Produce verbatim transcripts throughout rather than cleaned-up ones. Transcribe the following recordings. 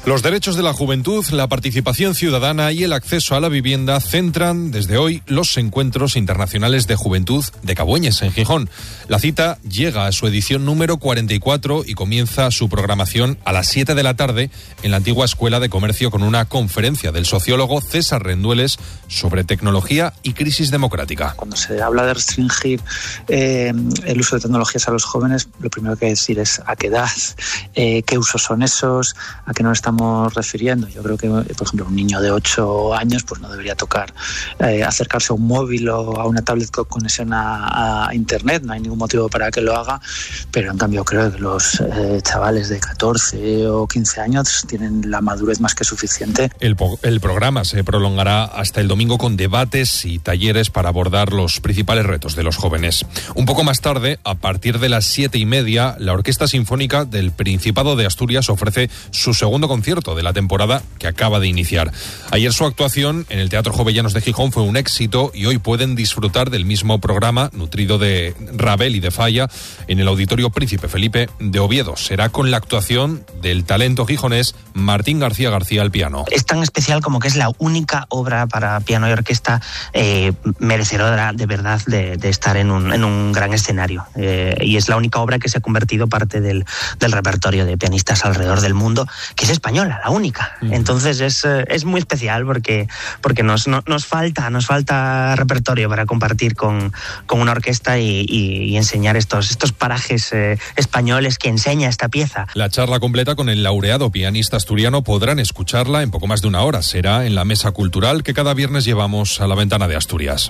Los derechos de la juventud, la participación ciudadana y el acceso a la vivienda centran desde hoy los encuentros internacionales de juventud de Cabueñes, en Gijón. La cita llega a su edición número cuarenta y cuatro y comienza su programación a las siete de la tarde en la antigua Escuela de Comercio con una conferencia del sociólogo César Rendueles sobre tecnología y crisis democrática. Cuando se habla de restringir eh, el uso de tecnologías a los jóvenes, lo primero que hay que decir es a qué edad, eh, qué usos son esos, a qué nos estamos refiriendo. Yo creo que, por ejemplo, un niño de ocho años pues no debería tocar eh, acercarse a un móvil o a una tablet con conexión a, a internet, no hay ningún motivo para que lo haga, pero en cambio creo que los eh, chavales de catorce o quince años tienen la madurez más que suficiente. El, el programa se prolongará hasta el domingo con debates y talleres para abordar los principales retos de los jóvenes. Un poco más tarde, a partir de las siete y media, la Orquesta Sinfónica del Principado de Asturias ofrece su segundo concierto de la temporada que acaba de iniciar. Ayer su actuación en el Teatro Jovellanos de Gijón fue un éxito y hoy pueden disfrutar del mismo programa nutrido de Ravel y de Falla en el Auditorio Príncipe Felipe de Oviedo. Será con la actuación del talento gijonés Martín García García al piano. Es tan especial como que es la única obra para piano y orquesta eh, merecedora de verdad de, de estar en un, en un gran escenario. Eh, y es la única obra que se ha convertido parte del, del repertorio de pianistas alrededor del mundo, que es español. La única. Entonces es, es muy especial porque, porque nos, no, nos falta nos falta repertorio para compartir con, con una orquesta y, y, y enseñar estos, estos parajes eh, españoles que enseña esta pieza. La charla completa con el laureado pianista asturiano podrán escucharla en poco más de una hora. Será en la mesa cultural que cada viernes llevamos a la ventana de Asturias.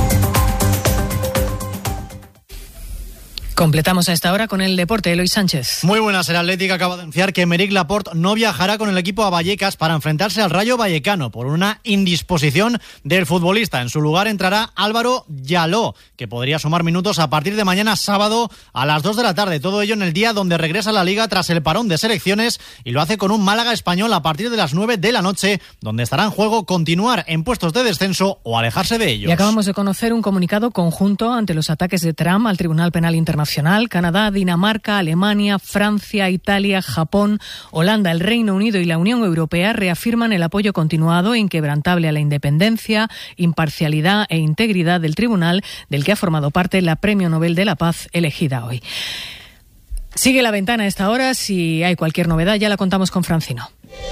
Completamos a esta hora con el deporte. Eloy Sánchez. Muy buenas. El Atlético acaba de anunciar que Aymeric Laporte no viajará con el equipo a Vallecas para enfrentarse al Rayo Vallecano por una indisposición del futbolista. En su lugar entrará Álvaro Yaló, que podría sumar minutos a partir de mañana sábado a las dos de la tarde. Todo ello en el día donde regresa la Liga tras el parón de selecciones y lo hace con un Málaga Español a partir de las nueve de la noche, donde estará en juego continuar en puestos de descenso o alejarse de ellos. Y acabamos de conocer un comunicado conjunto ante los ataques de Trump al Tribunal Penal Internacional. Canadá, Dinamarca, Alemania, Francia, Italia, Japón, Holanda, el Reino Unido y la Unión Europea reafirman el apoyo continuado e inquebrantable a la independencia, imparcialidad e integridad del tribunal del que ha formado parte la Premio Nobel de la Paz elegida hoy. Sigue la ventana a esta hora. Si hay cualquier novedad ya la contamos con Francino.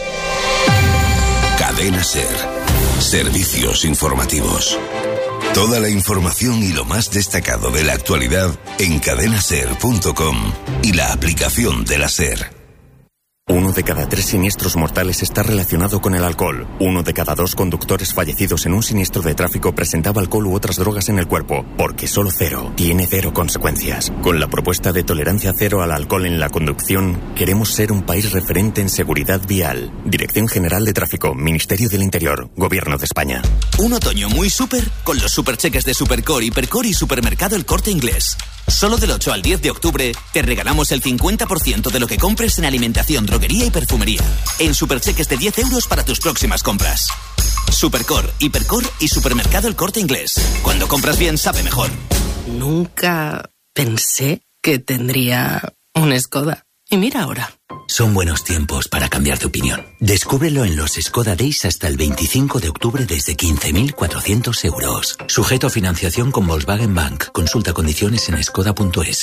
Cadena SER. Servicios informativos. Toda la información y lo más destacado de la actualidad en cadena ser punto com y la aplicación de la SER. Uno de cada tres siniestros mortales está relacionado con el alcohol. Uno de cada dos conductores fallecidos en un siniestro de tráfico presentaba alcohol u otras drogas en el cuerpo, porque solo cero tiene cero consecuencias. Con la propuesta de tolerancia cero al alcohol en la conducción, queremos ser un país referente en seguridad vial. Dirección General de Tráfico, Ministerio del Interior, Gobierno de España. Un otoño muy súper con los supercheques de Supercore, Hipercore y Supermercado El Corte Inglés. Solo del ocho al diez de octubre te regalamos el cincuenta por ciento de lo que compres en alimentación, droguería y perfumería. En supercheques de diez euros para tus próximas compras. Supercore, Hipercore y Supermercado El Corte Inglés. Cuando compras bien, sabe mejor. Nunca pensé que tendría un Skoda. Y mira ahora. Son buenos tiempos para cambiar de opinión. Descúbrelo en los Skoda Days hasta el veinticinco de octubre desde quince mil cuatrocientos euros. Sujeto a financiación con Volkswagen Bank. Consulta condiciones en skoda punto es.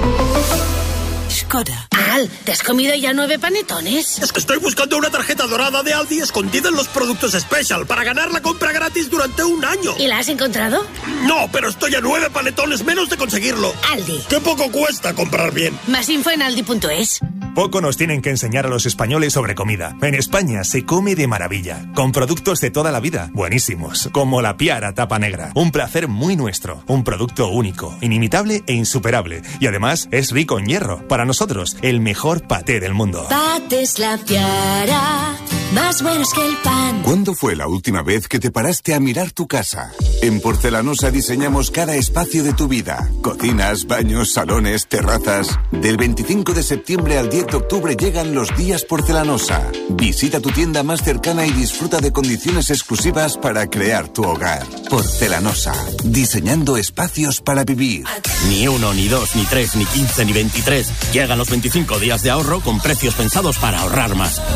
Skoda. Al, ¿te has comido ya nueve panetones? Es que estoy buscando una tarjeta dorada de Aldi escondida en los productos Special para ganar la compra gratis durante un año. ¿Y la has encontrado? No, pero estoy a nueve panetones menos de conseguirlo. Aldi. Qué poco cuesta comprar bien. Más info en aldi punto es. Poco nos tienen que enseñar a los españoles sobre comida. En España se come de maravilla, con productos de toda la vida, buenísimos, como la Piara Tapa Negra. Un placer muy nuestro, un producto único, inimitable e insuperable. Y además es rico en hierro. Para nosotros, el mejor paté del mundo. Patés La Piara, más buenos que el pan. ¿Cuándo fue la última vez que te paraste a mirar tu casa? En Porcelanosa diseñamos cada espacio de tu vida. Cocinas, baños, salones, terrazas. Del veinticinco de septiembre al diez de octubre llegan los días Porcelanosa. Visita tu tienda más cercana y disfruta de condiciones exclusivas para crear tu hogar. Porcelanosa, diseñando espacios para vivir. Ni uno, ni dos, ni tres, ni quince, ni veintitrés. Llegan los veinticinco días de ahorro con precios pensados para ahorrar más.